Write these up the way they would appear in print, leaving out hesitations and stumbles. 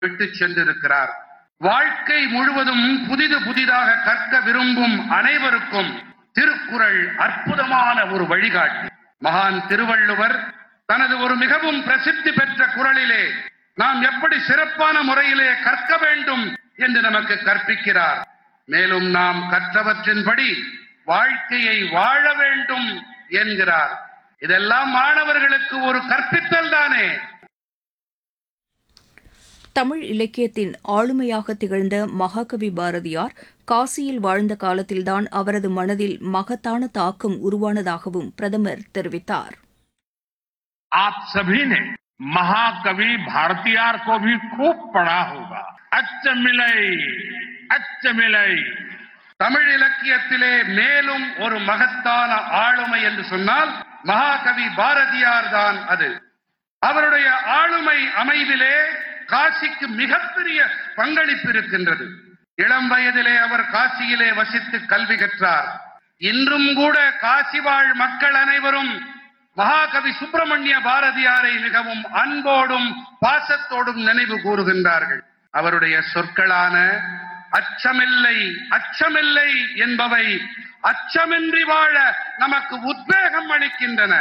விட்டு சென்றிருக்கிறார். வாழ்க்கை முழுவதும் புதிதாக கற்க விரும்பும் அனைவருக்கும் திருக்குறள் அற்புதமான ஒரு வழிகாட்டி. மகான் திருவள்ளுவர் தனது ஒரு மிகவும் பிரசித்தி பெற்ற குறளிலே நாம் எப்படி சிறப்பான முறையிலே கற்க வேண்டும் என்று நமக்கு கற்பிக்கிறார். மேலும் நாம் கற்றவற்றின்படி வாழ்க்கையை வாழ வேண்டும் என்கிறார். இதெல்லாம் மாணவர்களுக்கு ஒரு கற்பித்தல் தானே. தமிழ் இலக்கியத்தின் ஆளுமையாக திகழ்ந்த மகாகவி பாரதியார் காசியில் வாழ்ந்த காலத்தில்தான் அவரது மனதில் மகத்தான தாக்கம் உருவானதாகவும் பிரதமர் தெரிவித்தார். आप सभी ने महाकवि भारतीयार को भी खूब पढ़ा होगा. அச்சமில்லை. தமிழ் இலக்கியத்திலே மேலும் ஒரு மகத்தான ஆளுமை என்று சொன்னால் மகாகவி பாரதியார் தான் அது. அவருடைய ஆளுமை அமைவிலே காசிக்கு மிகப்பெரிய பங்களிப்பு இருக்கின்றது. இளம் வயதிலே அவர் காசியிலே வசித்து கல்வி கற்றார். இன்றும் கூட காசி வாழ் மக்கள் அனைவரும் மகாகவி சுப்பிரமணிய பாரதியாரை மிகவும் அன்போடும் பாசத்தோடும் நினைவு கூறுகின்றார்கள். அவருடைய சொற்களான அச்சமில்லை என்பவை அச்சமின்றி வாழ நமக்கு உத்வேகம் அளிக்கின்றன.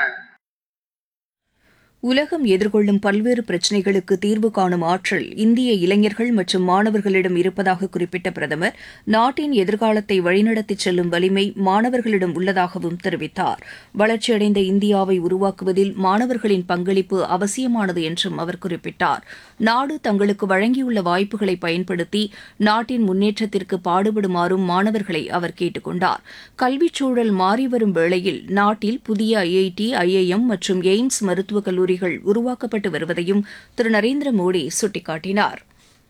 உலகம் எதிர்கொள்ளும் பல்வேறு பிரச்சினைகளுக்கு தீர்வு காணும் ஆற்றல் இந்திய இளைஞர்கள் மற்றும் மாணவர்களிடம் இருப்பதாக குறிப்பிட்ட பிரதமர், நாட்டின் எதிர்காலத்தை வழிநடத்திச் செல்லும் வலிமை மாணவர்களிடம் உள்ளதாகவும் தெரிவித்தார். வளர்ச்சியடைந்த இந்தியாவை உருவாக்குவதில் மாணவர்களின் பங்களிப்பு அவசியமானது என்றும் அவர் குறிப்பிட்டார். நாடு தங்களுக்கு வழங்கியுள்ள வாய்ப்புகளை பயன்படுத்தி நாட்டின் முன்னேற்றத்திற்கு பாடுபடுமாறும் மாணவர்களை அவர் கேட்டுக் கொண்டார். கல்விச் சூழல் மாறிவரும் வேளையில் நாட்டில் புதிய IIT, IIM மற்றும் எய்ம்ஸ் மருத்துவக் கல்லூரி உருவாக்கப்பட்டு வருவதையும் திரு நரேந்திர மோடி சுட்டிக்காட்டினார்.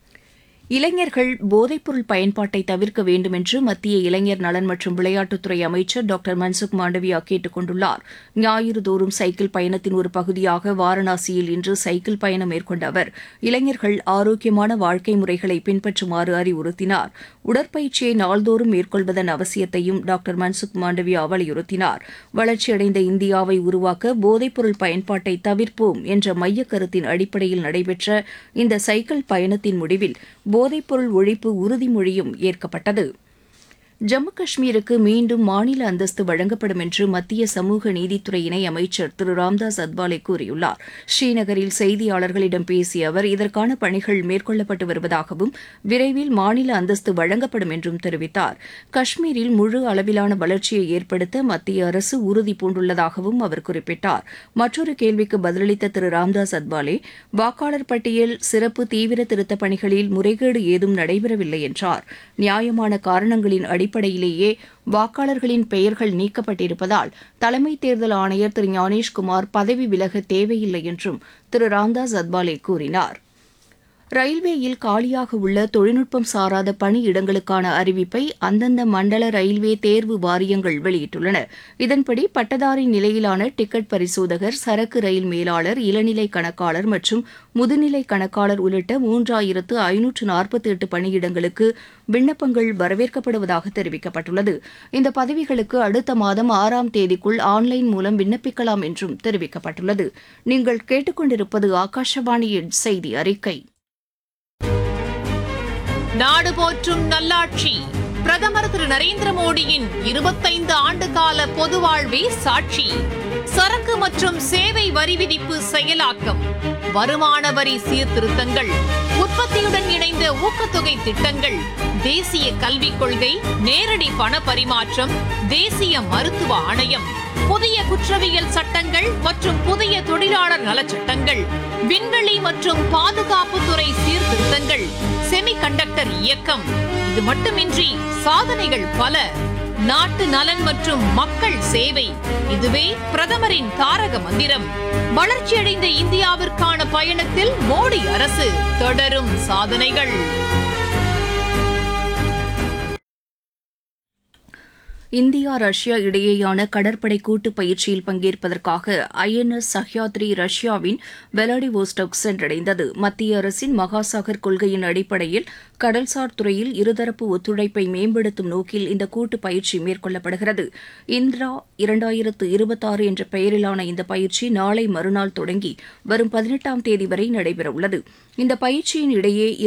இளைஞர்கள் போதைப்பொருள் பயன்பாட்டை தவிர்க்க வேண்டும் என்று மத்திய இளைஞர் நலன் மற்றும் விளையாட்டுத்துறை அமைச்சர் டாக்டர் மன்சுக் மாண்டவியா கேட்டுக் கொண்டுள்ளார். ஞாயிறு தோறும் சைக்கிள் பயணத்தின் ஒரு பகுதியாக வாரணாசியில் இன்று சைக்கிள் பயணம் மேற்கொண்ட அவர் இளைஞர்கள் ஆரோக்கியமான வாழ்க்கை முறைகளை பின்பற்றுமாறு அறிவுறுத்தினார். உடற்பயிற்சியை நாள்தோறும் மேற்கொள்வதன் அவசியத்தையும் டாக்டர் மன்சுக் மாண்டவியா வலியுறுத்தினார். வளர்ச்சியடைந்த இந்தியாவை உருவாக்க போதைப்பொருள் பயன்பாட்டை தவிர்ப்போம் என்ற மையக் கருத்தின் அடிப்படையில் நடைபெற்ற இந்த சைக்கிள் பயணத்தின் முடிவில் போதைப்பொருள் ஒழிப்பு உறுதிமொழியும் ஏற்கப்பட்டது. ஜம்மு காஷ்மீருக்கு மீண்டும் மாநில அந்தஸ்து வழங்கப்படும் என்று மத்திய சமூக நீதித்துறை இணை அமைச்சர் திரு ராம்தாஸ் அத்வாலே கூறியுள்ளார். ஸ்ரீநகரில் செய்தியாளர்களிடம் பேசிய அவர் இதற்கான பணிகள் மேற்கொள்ளப்பட்டு வருவதாகவும் விரைவில் மாநில அந்தஸ்து வழங்கப்படும் என்றும் தெரிவித்தார். காஷ்மீரில் முழு அளவிலான வளர்ச்சியை ஏற்படுத்த மத்திய அரசு உறுதி பூண்டுள்ளதாகவும் அவர் குறிப்பிட்டார். மற்றொரு கேள்விக்கு பதிலளித்த திரு ராம்தாஸ் அத்வாலே, வாக்காளர் பட்டியல் சிறப்பு தீவிர திருத்தப் பணிகளில் முறைகேடு ஏதும் நடைபெறவில்லை என்றார். நியாயமான காரணங்களின் அடிப்படையிலேயே வாக்காளர்களின் பெயர்கள் நீக்கப்பட்டிருப்பதால் தலைமை தேர்தல் ஆணையர் திரு ஞானேஷ்குமார் பதவி விலக தேவையில்லை என்றும் திரு ராம்தாஸ் அத்வாலே கூறினார். ரயில்வேயில் காலியாக உள்ள தொழில்நுட்பம் சாராத பணியிடங்களுக்கான அறிவிப்பை அந்தந்த மண்டல ரயில்வே தேர்வு வாரியங்கள் வெளியிட்டுள்ளன. இதன்படி பட்டதாரி நிலையிலான டிக்கெட் பரிசோதகர், சரக்கு ரயில் மேலாளர், இளநிலை கணக்காளர் மற்றும் முதுநிலை கணக்காளர் உள்ளிட்ட 3548 பணியிடங்களுக்கு விண்ணப்பங்கள் வரவேற்கப்படுவதாக தெரிவிக்கப்பட்டுள்ளது. இந்த பதவிகளுக்கு அடுத்த மாதம் 6ஆம் தேதிக்குள் ஆன்லைன் மூலம் விண்ணப்பிக்கலாம் என்றும் தெரிவிக்கப்பட்டுள்ளது. நீங்கள் கேட்டுக்கொண்டிருப்பது ஆகாஷவாணியின் செய்தி அறிக்கை. நாடு போற்றும் நல்லாட்சி பிரதமர் திரு நரேந்திர மோடியின் 25 ஆண்டுகால பொது வாழ்வே சாட்சி. சரக்கு மற்றும் சேவை வரி விதிப்பு செயலாக்கம், வருமான வரி சீர்திருத்தங்கள், உற்பத்தியுடன் இணைந்த ஊக்கத்தொகை திட்டங்கள், தேசிய கல்விக் கொள்கை, நேரடி பண பரிமாற்றம், தேசிய மருத்துவ ஆணையம், புதிய குற்றவியல் சட்டங்கள் மற்றும் புதிய தொழிலாளர் நலச்சட்டங்கள், விண்வெளி மற்றும் பாதுகாப்புத்துறை சீர்திருத்தங்கள், செமிகண்டக்டர் இயக்கம். இது மட்டுமின்றி சாதனைகள் பல. நாட்டு நலன் மற்றும் மக்கள் சேவை, இதுவே பிரதமரின் தாரக மந்திரம். வளர்ச்சியடைந்த இந்தியாவிற்கான பயணத்தில் மோடி அரசு தொடரும் சாதனைகள். இந்தியா ரஷ்யா இடையேயான கடற்படை கூட்டு பயிற்சியில் பங்கேற்பதற்காக INS சஹ்யாத்ரி ரஷ்யாவின் வெலாடிவோஸ்டோக் சென்றடைந்தது. மத்திய அரசின் மகாசாகர் கொள்கையின் அடிப்படையில் கடல்சார் துறையில் இருதரப்பு ஒத்துழைப்பை மேம்படுத்தும் நோக்கில் இந்த கூட்டு பயிற்சி மேற்கொள்ளப்படுகிறது. இந்திரா 2026 என்ற பெயரிலான இந்த பயிற்சி நாளை மறுநாள் தொடங்கி வரும் 18ஆம் தேதி வரை நடைபெறவுள்ளது. இந்த பயிற்சியின் இடையே